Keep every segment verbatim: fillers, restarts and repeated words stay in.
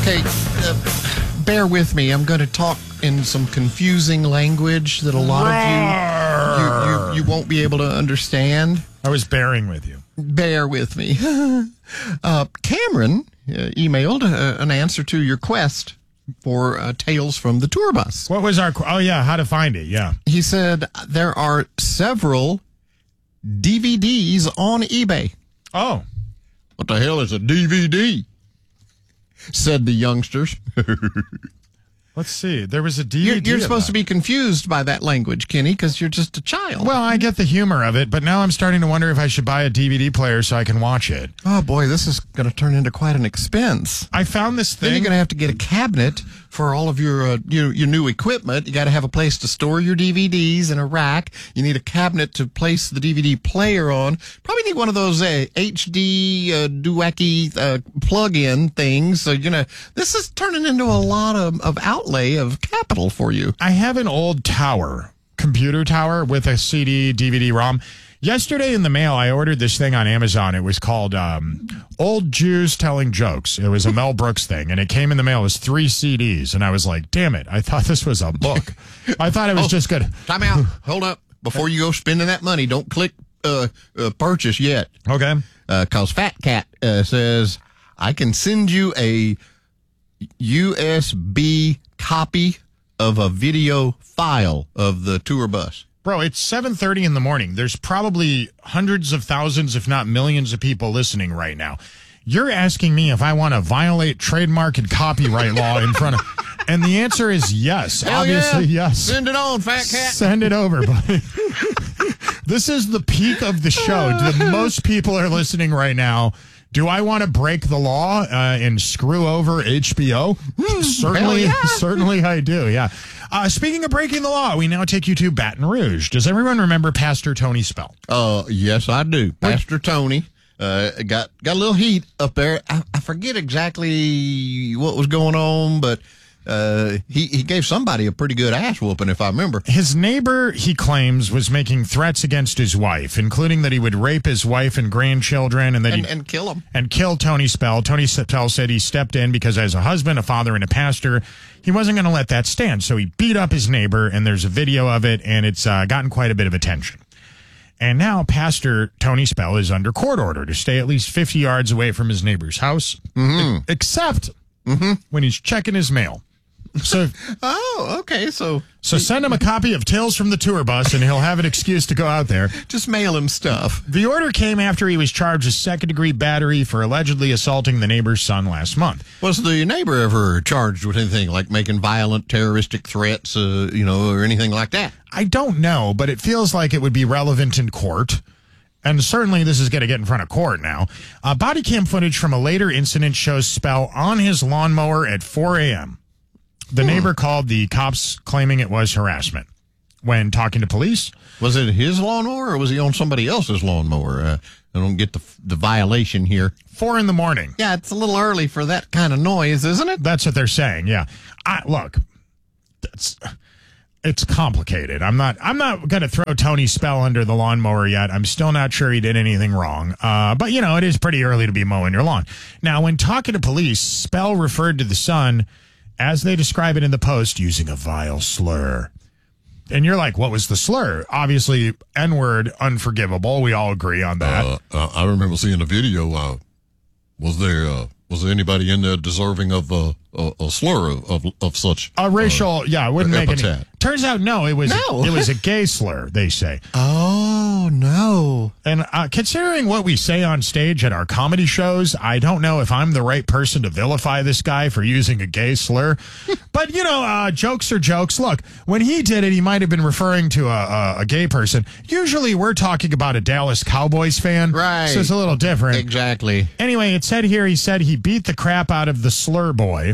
Okay, uh, bear with me. I'm going to talk in some confusing language that a lot of you, you, you, you won't be able to understand. I was bearing with you. Bear with me. uh, Cameron uh, emailed uh, an answer to your quest for uh, Tales from the Tour Bus. What was our... Oh, yeah, how to find it, yeah. He said there are several D V Ds on eBay. Oh. What the hell is a D V D? Said the youngsters. Let's see. There was a D V D. You're, you're supposed to be confused by that language, Kenny, because you're just a child. Well, I get the humor of it, but now I'm starting to wonder if I should buy a D V D player so I can watch it. Oh, boy, this is going to turn into quite an expense. I found this thing. Then you're going to have to get a cabinet for all of your, uh, your your new equipment. You got to have a place to store your D V Ds and a rack. You need a cabinet to place the D V D player on. Probably need one of those uh, H D uh, Duaki uh, plug-in things. So, you know, this is turning into a lot of, of outlay of capital for you. I have an old tower, computer tower with a C D, D V D, ROM. Yesterday in the mail, I ordered this thing on Amazon. It was called um, Old Jews Telling Jokes. It was a Mel Brooks thing, and it came in the mail as three C Ds. And I was like, damn it, I thought this was a book. I thought it was oh, just good. Time out. Hold up. Before you go spending that money, don't click uh, uh, purchase yet. Okay. Because uh, Fat Cat uh, says, I can send you a U S B copy of a video file of the tour bus. Bro, it's seven thirty in the morning. There's probably hundreds of thousands, if not millions of people listening right now. You're asking me if I want to violate trademark and copyright law in front of... And the answer is yes. Hell Obviously, yeah. yes. Send it on, Fat Cat. Send it over, buddy. This is the peak of the show. The most people are listening right now. Do I want to break the law uh, and screw over H B O? certainly, yeah. certainly I do, yeah. Uh, speaking of breaking the law, we now take you to Baton Rouge. Does everyone remember Pastor Tony Spell? Uh, yes, I do. Pastor Tony uh, got got a little heat up there. I, I forget exactly what was going on, but uh, he, he gave somebody a pretty good ass whooping, if I remember. His neighbor, he claims, was making threats against his wife, including that he would rape his wife and grandchildren and that and, he and kill him. And kill Tony Spell. Tony Spell said he stepped in because as a husband, a father, and a pastor, he wasn't going to let that stand. So he beat up his neighbor, and there's a video of it, and it's uh, gotten quite a bit of attention. And now Pastor Tony Spell is under court order to stay at least fifty yards away from his neighbor's house, mm-hmm. except mm-hmm. when he's checking his mail. So, oh, okay. So, so send him a copy of Tales from the Tour Bus, and he'll have an excuse to go out there. Just mail him stuff. The order came after he was charged with second-degree battery for allegedly assaulting the neighbor's son last month. Was the neighbor ever charged with anything like making violent terroristic threats, uh, you know, or anything like that? I don't know, but it feels like it would be relevant in court. And certainly this is going to get in front of court now. Uh, body cam footage from a later incident shows Spell on his lawnmower at four a.m. The hmm. neighbor called the cops claiming it was harassment. When talking to police... Was it his lawnmower or was he on somebody else's lawnmower? Uh, I don't get the the violation here. Four in the morning. Yeah, it's a little early for that kind of noise, isn't it? That's what they're saying, yeah. I, look, that's... It's complicated. I'm not I'm not going to throw Tony Spell under the lawnmower yet. I'm still not sure he did anything wrong. Uh, but, you know, it is pretty early to be mowing your lawn. Now, when talking to police, Spell referred to the son, as they describe it in the Post, using a vile slur. And you're like, what was the slur? Obviously, N-word, unforgivable. We all agree on that. Uh, uh, I remember seeing the video. Uh, was there... Uh Was there anybody in there deserving of uh, a, a slur of, of, of such? A racial, uh, yeah, it wouldn't make epithet. any... Turns out, no, it was no. it was a gay slur, they say. Oh, no. And uh, considering what we say on stage at our comedy shows, I don't know if I'm the right person to vilify this guy for using a gay slur. But, you know, uh, jokes are jokes. Look, when he did it, he might have been referring to a, a, a gay person. Usually we're talking about a Dallas Cowboys fan. Right. So it's a little different. Exactly. Anyway, it said here, he said he beat the crap out of the slur boy.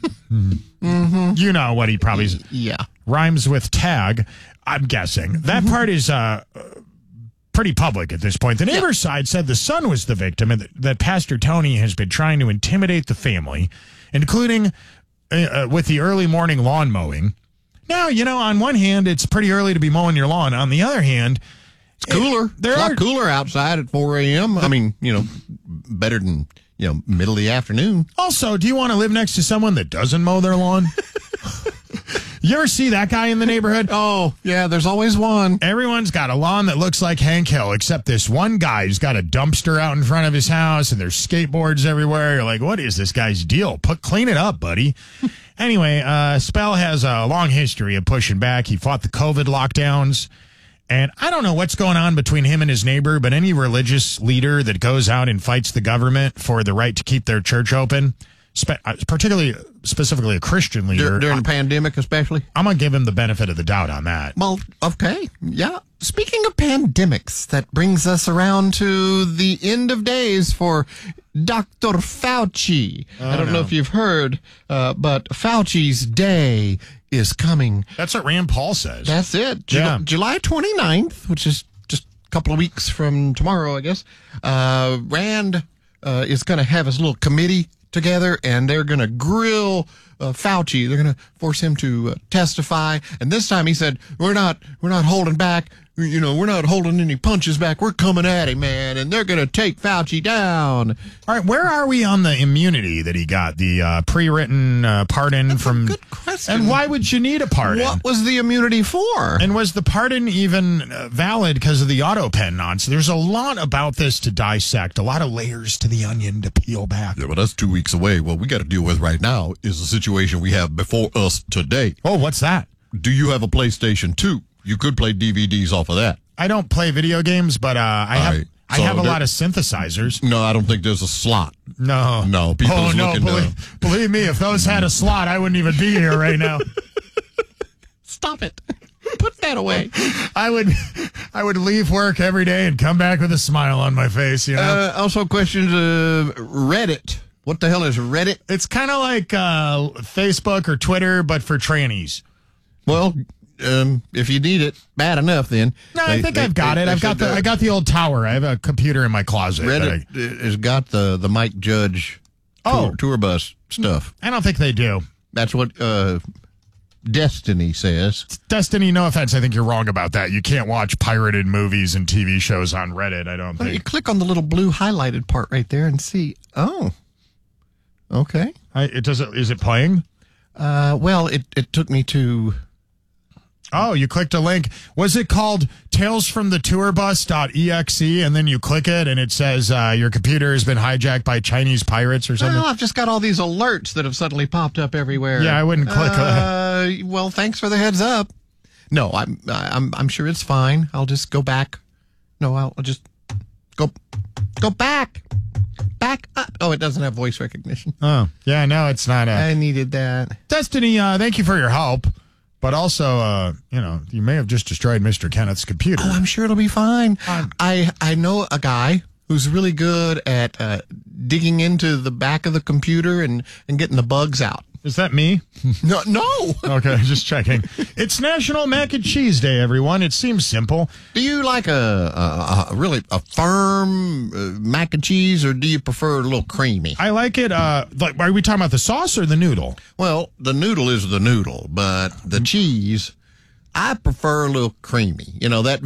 mm-hmm. You know what he probably... Yeah. Rhymes with tag, I'm guessing. That part is uh, pretty public at this point. The neighbor's yeah. side said the son was the victim and that, that Pastor Tony has been trying to intimidate the family, including uh, with the early morning lawn mowing. Now, you know, on one hand, it's pretty early to be mowing your lawn. On the other hand, it's cooler. It, there it's a are, lot cooler outside at four a.m. I mean, you know, better than... you know, middle of the afternoon. Also, do you want to live next to someone that doesn't mow their lawn? You ever see that guy in the neighborhood? Oh, yeah, there's always one. Everyone's got a lawn that looks like Hank Hill, except this one guy who's got a dumpster out in front of his house, and there's skateboards everywhere. You're like, what is this guy's deal? Put clean it up, buddy. Anyway, uh, Spell has a long history of pushing back. He fought the COVID lockdowns. And I don't know what's going on between him and his neighbor, but any religious leader that goes out and fights the government for the right to keep their church open, spe- particularly, specifically a Christian leader. Dur- during the pandemic, especially? I'm going to give him the benefit of the doubt on that. Well, okay. Yeah. Speaking of pandemics, that brings us around to the end of days for Doctor Fauci. Oh, I don't no. know if you've heard, uh, but Fauci's day is coming. That's what Rand Paul says. That's it. Ju- Yeah. July twenty-ninth, which is just a couple of weeks from tomorrow, I guess. Uh, Rand uh, is going to have his little committee together, and they're going to grill uh, Fauci. They're going to force him to uh, testify. And this time he said, "We're not, we're not holding back. You know, we're not holding any punches back. We're coming at him, man, and they're going to take Fauci down." All right, where are we on the immunity that he got? The uh, pre-written uh, pardon That's a from... good question. And why would you need a pardon? What was the immunity for? And was the pardon even uh, valid because of the auto pen nonsense? There's a lot about this to dissect, a lot of layers to the onion to peel back. Yeah, but that's two weeks away. What we got to deal with right now is the situation we have before us today. Oh, what's that? Do you have a PlayStation two? You could play D V Ds off of that. I don't play video games, but uh, I have right, I so have a there- lot of synthesizers. No, I don't think there's a slot. No. No, people Oh, is no, looking to- believe, believe me, if those had a slot, I wouldn't even be here right now. Stop it. Put that away. I would I would leave work every day and come back with a smile on my face, you know? Uh, also, questions uh, Reddit. What the hell is Reddit? It's kind of like uh, Facebook or Twitter, but for trannies. Well, um, if you need it bad enough, then No, I they- think they- I've got they- it. they I've got said, the uh, I got the old tower. I have a computer in my closet. that Reddit I, has got the the Mike Judge Oh. tour, tour bus stuff. I don't think they do. That's what uh, Destiny says. Destiny, no offense, I think you're wrong about that. You can't watch pirated movies and T V shows on Reddit, I don't Well, you think. click on the little blue highlighted part right there and see. Oh, okay. I, it does it, is it playing? Uh, well, it, it took me to. Oh, you clicked a link. Was it called tales from the tour bus dot e x e? And then you click it and it says uh, your computer has been hijacked by Chinese pirates or something? Well, I've just got all these alerts that have suddenly popped up everywhere. Yeah, I wouldn't click Uh, well, thanks for the heads up. No, I'm I'm I'm sure it's fine. I'll just go back. No, I'll, I'll just go go back, back up. Oh, it doesn't have voice recognition. Oh, yeah, no, it's not. A... I needed that. Destiny, uh, thank you for your help. But also, uh, you know, you may have just destroyed Mister Kenneth's computer. Oh, I'm sure it'll be fine. Um, I I know a guy who's really good at uh, digging into the back of the computer and, and getting the bugs out. Is that me? No, no. Okay, just checking. It's National Mac and Cheese Day, everyone. It seems simple. Do you like a, a, a really a firm uh, mac and cheese, or do you prefer a little creamy? I like it. Uh, like, are we talking about the sauce or the noodle? Well, the noodle is the noodle, but the cheese, I prefer a little creamy. You know, that